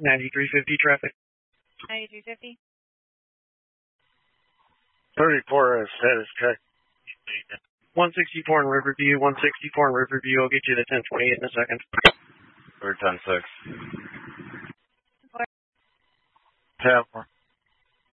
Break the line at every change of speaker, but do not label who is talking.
9350 traffic.
9350.
34 status check.
164 in Riverview, 164 in Riverview. I'll get you to 1028 in a second.
Or 10-6.
10-4.